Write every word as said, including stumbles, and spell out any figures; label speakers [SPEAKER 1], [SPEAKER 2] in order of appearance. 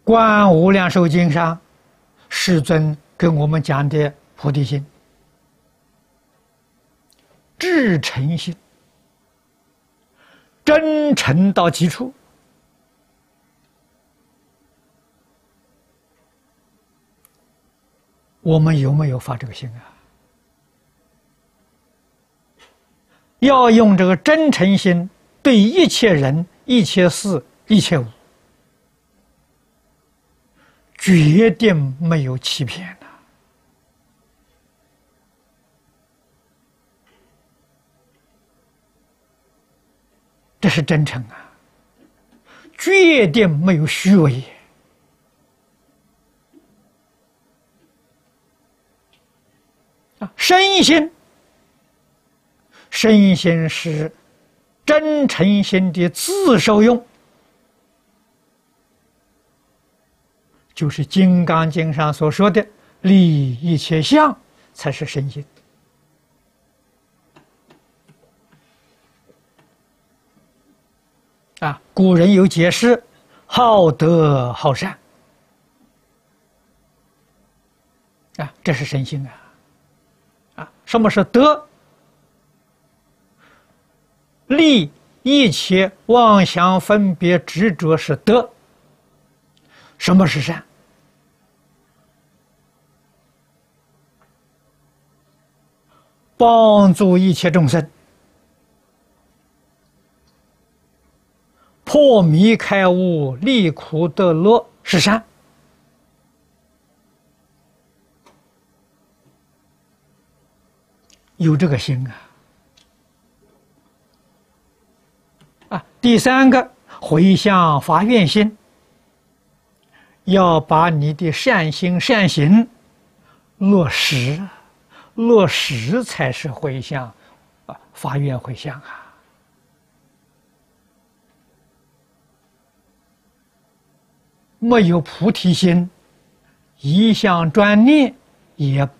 [SPEAKER 1] 观无量寿经上，世尊跟我们讲的菩提心、至诚心、真诚到极处，我们有没有发这个心啊？要用这个真诚心对一切人、一切事、一切物，决定没有欺骗的。这是真诚啊，决定没有虚伪。啊，身心，身心是真诚心的自受用，就是《金刚经》上所说的“利一切相”，才是身心。啊，古人有解释：好德好善。啊，这是身心啊。啊，什么是德？利一切妄想分别执着是德。什么是善？帮助一切众生破迷开悟，离苦得乐是善。有这个心啊！啊，第三个回向发愿心，要把你的善心善行落实，落实才是回向啊，发愿回向啊。没有菩提心，一向专念也